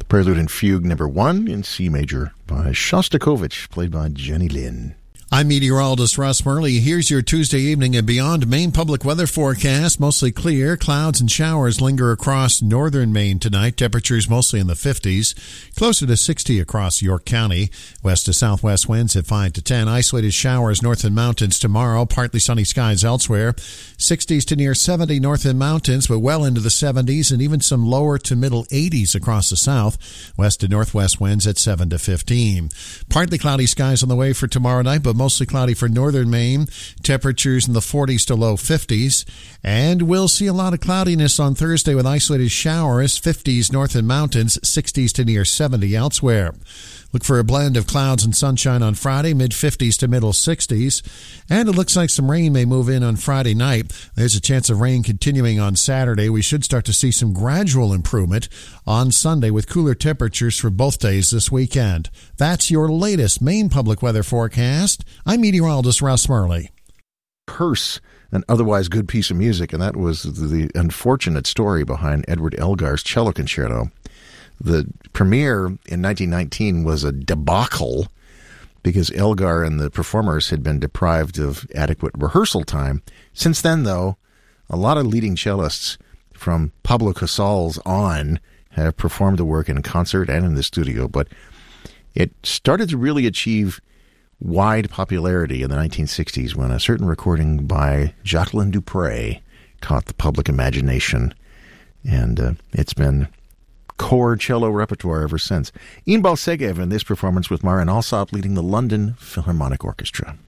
Prelude and Fugue number 1 in C major by Shostakovich, played by Jenny Lin. I'm meteorologist Russ Murley. Here's your Tuesday evening and beyond Maine public weather forecast. Mostly clear. Clouds and showers linger across northern Maine tonight. Temperatures mostly in the 50s. Closer to 60 across York County. West to southwest winds at 5 to 10. Isolated showers north in mountains tomorrow. Partly sunny skies elsewhere. 60s to near 70 north in mountains, but well into the 70s and even some lower to middle 80s across the south. West to northwest winds at 7 to 15. Partly cloudy skies on the way for tomorrow night, but mostly cloudy for northern Maine. Temperatures in the 40s to low 50s. And we'll see a lot of cloudiness on Thursday with isolated showers, 50s north in mountains, 60s to near 70 elsewhere. Look for a blend of clouds and sunshine on Friday, mid-50s to middle 60s. And it looks like some rain may move in on Friday night. There's a chance of rain continuing on Saturday. We should start to see some gradual improvement on Sunday with cooler temperatures for both days this weekend. That's your latest Maine public weather forecast. I'm meteorologist Russ Murley. Hearse, an otherwise good piece of music, and that was the unfortunate story behind Edward Elgar's cello concerto. The premiere in 1919 was a debacle because Elgar and the performers had been deprived of adequate rehearsal time. Since then, though, a lot of leading cellists from Pablo Casals on have performed the work in concert and in the studio, but it started to really achieve wide popularity in the 1960s when a certain recording by Jacqueline Dupre caught the public imagination, and it's been core cello repertoire ever since. Inbal Segev in this performance with Marin Alsop leading the London Philharmonic Orchestra.